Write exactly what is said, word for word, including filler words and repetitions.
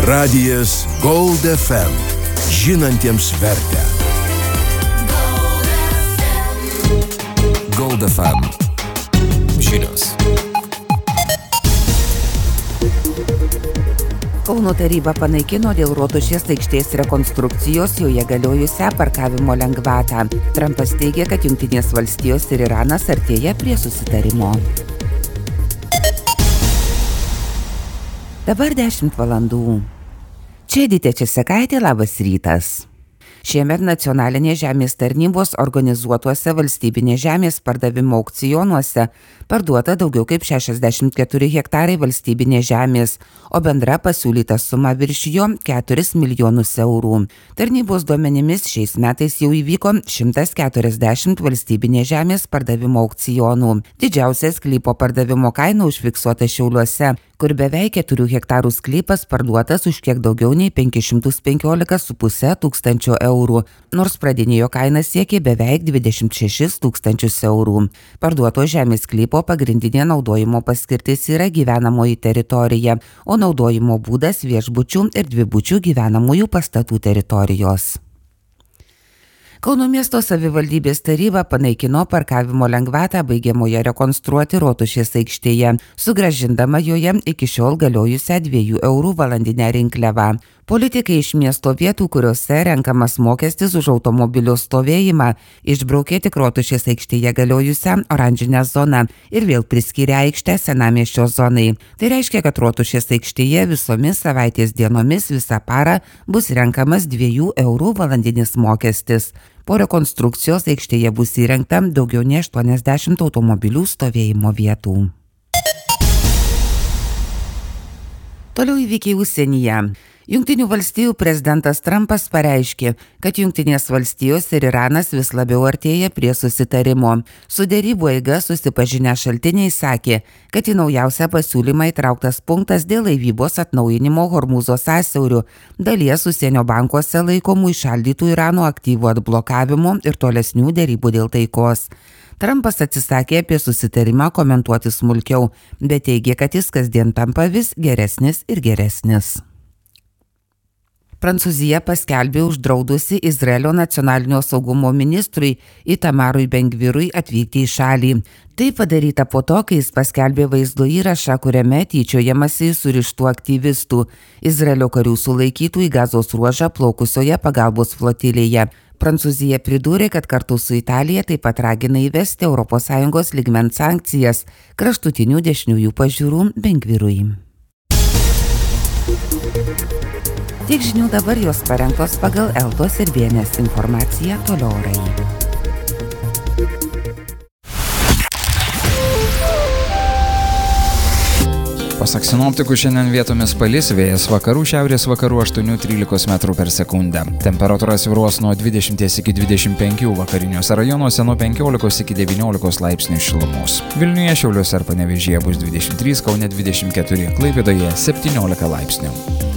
Radijas Gold F M. Žinantiems vertę. Gold F M. Žinios. Kauno taryba panaikino dėl Rotušės aikštės rekonstrukcijos joje galiojusią parkavimo lengvatą. Trumpas teigia, kad Jungtinės valstijos ir Iranas artėja prie susitarimo. Dabar dešimt valandų. Čia Edita Česekaitė, labas rytas. Šiemet nacionalinės žemės tarnybos organizuotuose valstybinės žemės pardavimo aukcionuose parduota daugiau kaip šešiasdešimt keturi hektarai valstybinės žemės, o bendra pasiūlyta suma viršijo keturis milijonus eurų. Tarnybos duomenimis šiais metais jau įvyko šimtas keturiasdešimt valstybinės žemės pardavimo aukcionų. Didžiausia sklypo pardavimo kaina užfiksuota Šiauliuose, kur beveik keturių hektarų sklypas parduotas už kiek daugiau nei penkis šimtus penkiolika su puse tūkstančio eurų, nors pradinė jo kaina siekė beveik dvidešimt šešis tūkstančius eurų. Parduoto žemės sklypo pagrindinė naudojimo paskirtis yra gyvenamoji teritorija, o naudojimo būdas viešbučių ir dvibučių gyvenamųjų pastatų teritorijos. Kauno miesto savivaldybės taryba panaikino parkavimo lengvatą baigiamoje rekonstruoti Rotušės aikštėje, sugrąžindama joje iki šiol galiojusią dviejų eurų valandinę rinkliavą. Politikai iš miesto vietų, kuriuose renkamas mokestis už automobilio stovėjimą, išbraukė tik Rotušės aikštėje galiojusią oranžinę zoną ir vėl priskyrė aikštę senamiesčio zonai. Tai reiškia, kad Rotušės aikštėje visomis savaitės dienomis visą parą bus renkamas dviejų eurų valandinis mokestis. Po rekonstrukcijos aikštėje bus įrengta daugiau nei aštuoniasdešimt automobilių stovėjimo vietų. Toliau įvykiai užsienyje. Jungtinių valstijų prezidentas Trumpas pareiškė, kad Jungtinės valstijos ir Iranas vis labiau artėja prie susitarimo. Su derybų eiga susipažinę šaltiniai sakė, kad į naujausią pasiūlymą įtrauktas punktas dėl laivybos atnaujinimo Hormūzo sąsiauriu, dalies užsienio bankuose laikomų įšaldytų Irano aktyvų atblokavimo ir tolesnių derybų dėl taikos. Trumpas atsisakė apie susitarimą komentuoti smulkiau, bet teigė, kad jis kasdien tampa vis geresnis ir geresnis. Prancūzija paskelbė uždraudusi Izraelio nacionalinio saugumo ministrui Itamarui Ben-Gvirui atvykti į šalį. Tai padaryta po to, kai jis paskelbė vaizdo įrašą, kuriame tyčiojamasi surištų aktyvistų, Izraelio karių sulaikytų į Gazos ruožą plaukusioje pagalbos flotilėje. Prancūzija pridūrė, kad kartu su Italija taip pat ragina įvesti Europos Sąjungos lygmens sankcijas kraštutinių dešiniųjų pažiūrų Ben-Gvirui. Tiek žinių dabar, jos parengtos pagal Eltos ir Vienės informaciją. Toliau orai. Pasak sinoptikų, šiandien vietomis palis, vėjas vakarų šiaurės vakarų aštuoni trylika metrų per sekundę. Temperatūra svyruos nuo dvidešimt iki dvidešimt penkių, vakariniuose rajonuose nuo penkiolikos iki devyniolikos laipsnių šilumos. Vilniuje, Šiauliuose ir Panevėžyje bus dvidešimt trys, Kaune dvidešimt keturi, Klaipėdoje septyniolika laipsnių.